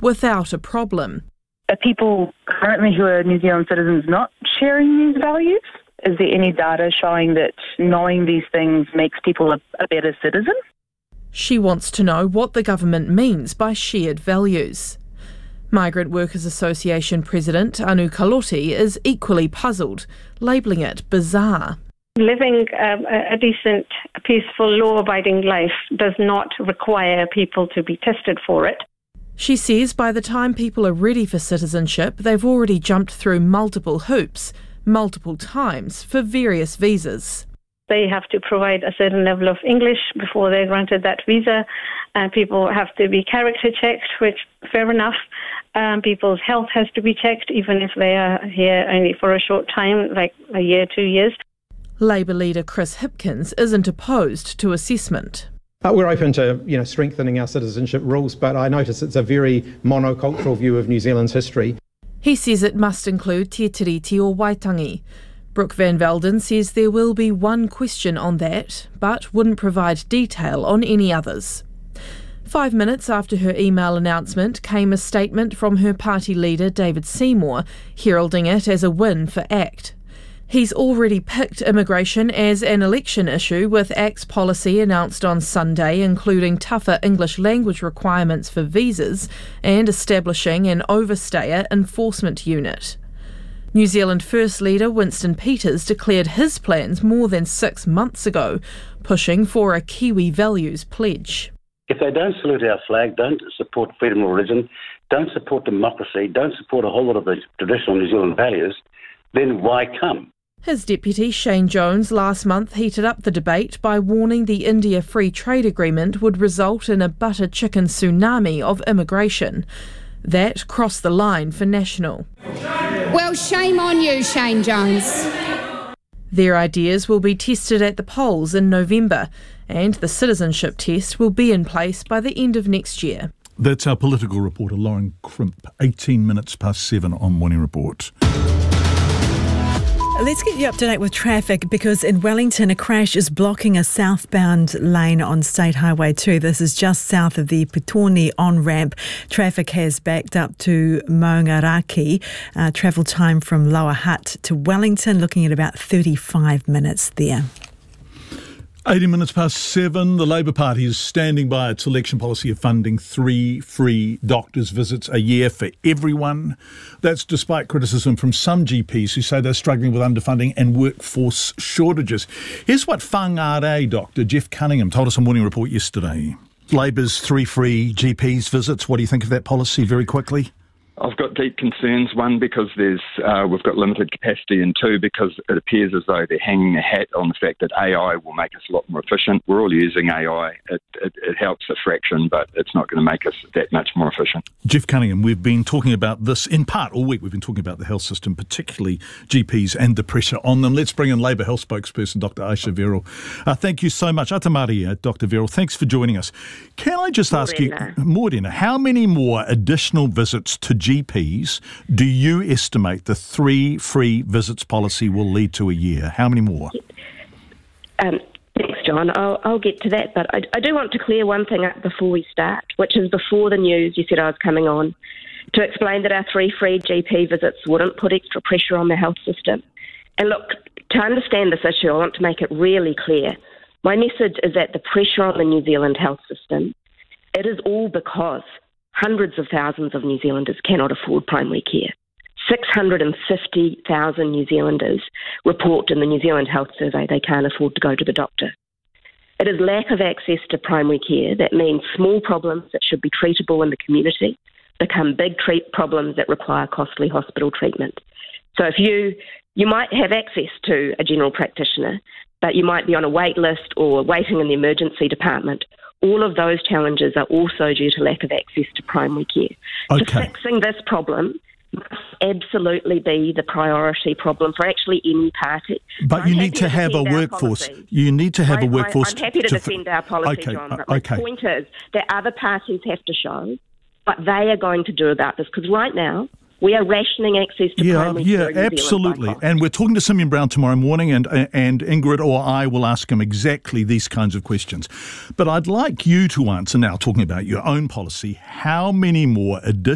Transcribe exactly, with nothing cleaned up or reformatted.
without a problem. Are people currently who are New Zealand citizens not sharing these values? Is there any data showing that knowing these things makes people a, a better citizen? She wants to know what the government means by shared values. Migrant Workers Association President Anu Kaloti is equally puzzled, labelling it bizarre. Living um, a decent, peaceful, law-abiding life does not require people to be tested for it. She says by the time people are ready for citizenship, they've already jumped through multiple hoops, multiple times, for various visas. They have to provide a certain level of English before they're granted that visa. Uh, people have to be character checked, which, fair enough. Um, people's health has to be checked, even if they are here only for a short time, like a year, two years. Labour leader Chris Hipkins isn't opposed to assessment. Uh, we're open to, you know, strengthening our citizenship rules, but I notice it's a very monocultural view of New Zealand's history. He says it must include Te Tiriti or Waitangi. Brooke Van Velden says there will be one question on that, but wouldn't provide detail on any others. Five minutes after her email announcement came a statement from her party leader David Seymour, heralding it as a win for ACT. He's already picked immigration as an election issue, with ACT's policy announced on Sunday, including tougher English language requirements for visas and establishing an overstayer enforcement unit. New Zealand First Leader Winston Peters declared his plans more than six months ago, pushing for a Kiwi values pledge. If they don't salute our flag, don't support freedom of religion, don't support democracy, don't support a whole lot of the traditional New Zealand values, then why come? His deputy, Shane Jones, last month heated up the debate by warning the India Free Trade Agreement would result in a butter chicken tsunami of immigration. That crossed the line for National. Well, shame on you, Shane Jones. Their ideas will be tested at the polls in November, and the citizenship test will be in place by the end of next year. That's our political reporter, Lauren Crimp, eighteen minutes past seven on Morning Report. Let's get you up to date with traffic, because in Wellington a crash is blocking a southbound lane on State Highway two. This is just south of the Petone on-ramp. Traffic has backed up to Maungaraki. Uh, travel time from Lower Hutt to Wellington looking at about thirty-five minutes there. eighty minutes past seven, the Labour Party is standing by its election policy of funding three free doctors' visits a year for everyone. That's despite criticism from some G Ps who say they're struggling with underfunding and workforce shortages. Here's what Whangarei doctor Jeff Cunningham told us on Morning Report yesterday. Labour's three free G Ps visits, what do you think of that policy very quickly? I've got deep concerns, one, because there's uh, we've got limited capacity, and two, because it appears as though they're hanging a hat on the fact that A I will make us a lot more efficient. We're all using A I. It, it, it helps a fraction, but it's not going to make us that much more efficient. Jeff Cunningham, we've been talking about this in part all week. We've been talking about the health system, particularly G Ps and the pressure on them. Let's bring in Labour Health spokesperson, Doctor Aisha Verrall. Uh, thank you so much. Atamari, uh, Doctor Verrall, thanks for joining us. Can I just ask Morena. you, Morena, how many more additional visits to G Ps do you estimate the three free visits policy will lead to a year? How many more? Um, thanks, John. I'll, I'll get to that, but I, I do want to clear one thing up before we start, which is before the news you said I was coming on, to explain that our three free G P visits wouldn't put extra pressure on the health system. And look, to understand this issue, I want to make it really clear. My message is that the pressure on the New Zealand health system, it is all because hundreds of thousands of New Zealanders cannot afford primary care. six hundred fifty thousand New Zealanders report in the New Zealand Health Survey they can't afford to go to the doctor. It is lack of access to primary care that means small problems that should be treatable in the community become big treat problems that require costly hospital treatment. So if you, you might have access to a general practitioner, but you might be on a wait list or waiting in the emergency department. All of those challenges are also due to lack of access to primary care. Okay. So fixing this problem must absolutely be the priority problem for actually any party. But I'm you need to have a workforce. You need to have I, a workforce. I, I'm happy to, to defend our policy, okay, John, but okay. my point is that other parties have to show what they are going to do about this, because right now we are rationing access to yeah, primary yeah, care in New absolutely. Zealand. And we're talking to Simeon Brown tomorrow morning, and and Ingrid or I will ask him exactly these kinds of questions. But I'd like you to answer now, talking about your own policy, how many more additional